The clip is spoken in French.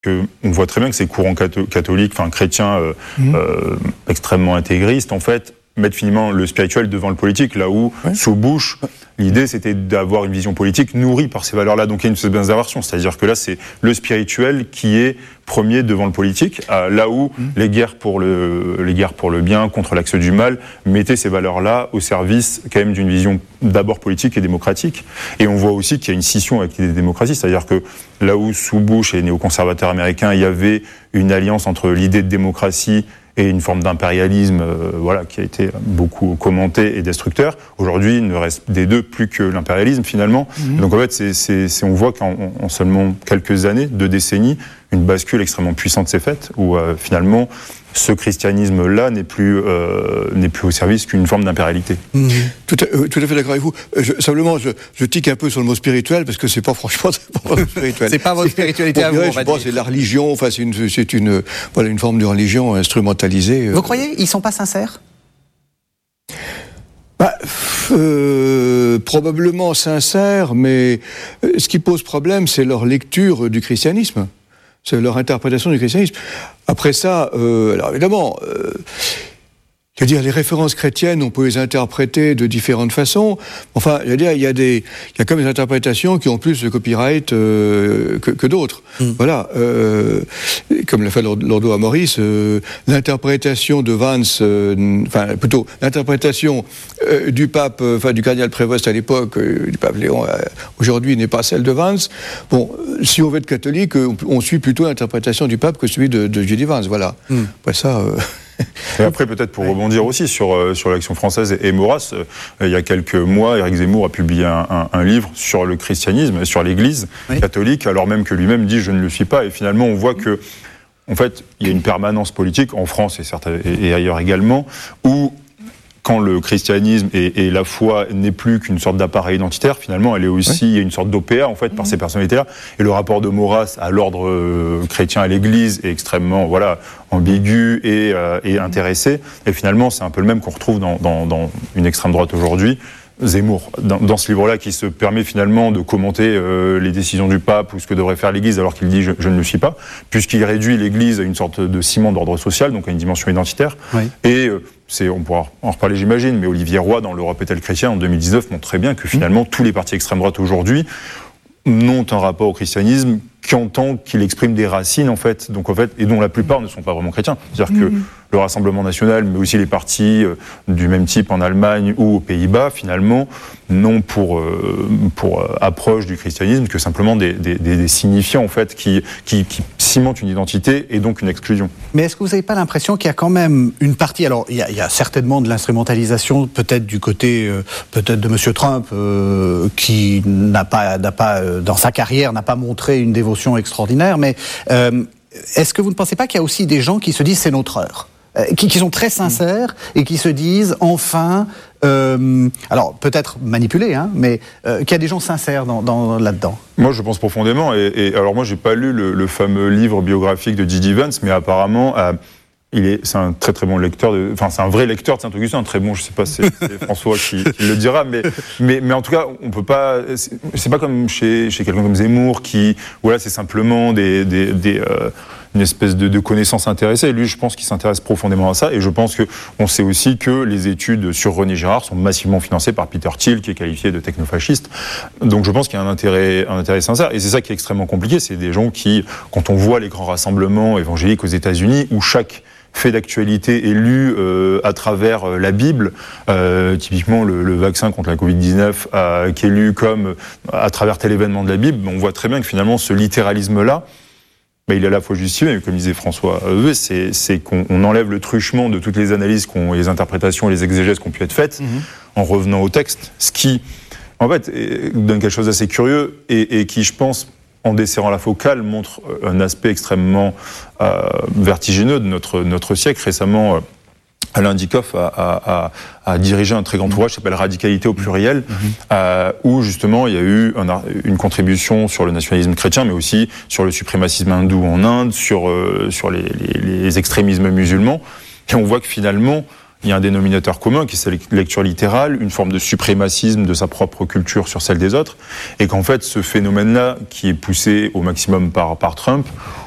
on voit très bien que ces courants catholiques, enfin chrétiens extrêmement intégristes, en fait, mettre finalement le spirituel devant le politique, là où, sous Bush, l'idée c'était d'avoir une vision politique nourrie par ces valeurs-là. Donc il y a une espèce d'inversion, c'est-à-dire que là c'est le spirituel qui est premier devant le politique, là où les guerres pour le bien contre l'axe du mal mettaient ces valeurs-là au service quand même d'une vision d'abord politique et démocratique. Et on voit aussi qu'il y a une scission avec l'idée de démocratie, c'est-à-dire que là où sous Bush et les néoconservateurs américains, il y avait une alliance entre l'idée de démocratie et une forme d'impérialisme qui a été beaucoup commenté et destructeur. Aujourd'hui, il ne reste des deux plus que l'impérialisme finalement. Donc en fait, on voit qu'en seulement quelques années, 2 décennies, une bascule extrêmement puissante s'est faite, où finalement ce christianisme-là n'est plus au service qu'une forme d'impérialité. Tout à fait d'accord avec vous. Simplement, je tique un peu sur le mot spirituel, parce que c'est pas franchement spirituel. C'est pas votre spiritualité à vous, je pense, c'est la religion, enfin c'est une forme de religion instrumentalisée. Vous croyez ils sont pas sincères? Probablement sincères, mais ce qui pose problème, c'est leur lecture du christianisme. C'est leur interprétation du christianisme. Après ça, alors évidemment, je veux dire, les références chrétiennes, on peut les interpréter de différentes façons. Enfin, je veux dire, il y a comme des interprétations qui ont plus de copyright que d'autres. Voilà. Comme l'a fait Lordo Amoris, l'interprétation de Vance, plutôt l'interprétation du pape, du cardinal Prévost à l'époque, du pape Léon, aujourd'hui n'est pas celle de Vance. Bon, si on veut être catholique, on suit plutôt l'interprétation du pape que celui de J.D. Vance, voilà. Après ça... Et après, peut-être pour rebondir aussi sur l'Action française et Maurras, il y a quelques mois, Éric Zemmour a publié un livre sur le christianisme, sur l'Église catholique, alors même que lui-même dit « je ne le suis pas ». Et finalement, on voit que, en fait, il y a une permanence politique, en France et ailleurs également, où quand le christianisme et la foi n'est plus qu'une sorte d'appareil identitaire, finalement, elle est aussi il y a une sorte d'OPA, en fait, par ces personnalités-là. Et le rapport de Maurras à l'ordre chrétien, à l'Église, est extrêmement, ambigu et intéressé. Et finalement, c'est un peu le même qu'on retrouve dans une extrême droite aujourd'hui. Zemmour, dans ce livre-là, qui se permet finalement de commenter les décisions du pape ou ce que devrait faire l'Église, alors qu'il dit je ne le suis pas, puisqu'il réduit l'Église à une sorte de ciment d'ordre social, donc à une dimension identitaire. Et on pourra en reparler, j'imagine, mais Olivier Roy, dans l'Europe est-elle chrétienne, en 2019, montre très bien que finalement, tous les partis extrême droite aujourd'hui n'ont un rapport au christianisme qu'en tant qu'il exprime des racines, en fait, et dont la plupart ne sont pas vraiment chrétiens. C'est-à-dire que le Rassemblement national, mais aussi les partis du même type en Allemagne ou aux Pays-Bas, finalement, n'ont pour approche du christianisme que simplement des signifiants, en fait, qui cimentent une identité et donc une exclusion. Mais est-ce que vous n'avez pas l'impression qu'il y a quand même une partie, alors il y a certainement de l'instrumentalisation, peut-être du côté peut-être de M. Trump, qui n'a pas dans sa carrière, n'a pas montré une dévotion extraordinaire, mais est-ce que vous ne pensez pas qu'il y a aussi des gens qui se disent c'est notre heure, qui sont très sincères et qui se disent enfin, alors peut-être manipulés, mais qu'il y a des gens sincères là-dedans? Moi je pense profondément, et alors moi j'ai pas lu le fameux livre biographique de J.D. Vance, mais apparemment c'est un très très bon lecteur, c'est un vrai lecteur de Saint-Augustin, très bon, je sais pas si c'est François qui le dira, mais en tout cas, on peut pas, c'est pas comme chez quelqu'un comme Zemmour qui, c'est simplement une espèce de connaissance intéressée. Lui, je pense qu'il s'intéresse profondément à ça, et je pense qu'on sait aussi que les études sur René Girard sont massivement financées par Peter Thiel, qui est qualifié de technofasciste. Donc je pense qu'il y a un intérêt sincère, et c'est ça qui est extrêmement compliqué, c'est des gens qui, quand on voit les grands rassemblements évangéliques aux États-Unis, où chaque fait d'actualité est lu à travers la Bible, typiquement le vaccin contre la Covid-19 qui est lu comme à travers tel événement de la Bible, on voit très bien que finalement ce littéralisme-là, il est à la fois justifié, mais comme disait François Heuvet, c'est qu'on enlève le truchement de toutes les analyses, les interprétations et les exégèses qui ont pu être faites en revenant au texte, ce qui, en fait, donne quelque chose d'assez curieux et qui, je pense, en desserrant la focale, montre un aspect extrêmement vertigineux de notre siècle. Récemment, Alain Dikoff a dirigé un très grand ouvrage qui s'appelle Radicalité au pluriel, où justement il y a eu une contribution sur le nationalisme chrétien, mais aussi sur le suprémacisme hindou en Inde, sur les extrémismes musulmans. Et on voit que finalement, il y a un dénominateur commun qui est cette lecture littérale, une forme de suprémacisme de sa propre culture sur celle des autres, et qu'en fait ce phénomène-là, qui est poussé au maximum par Trump,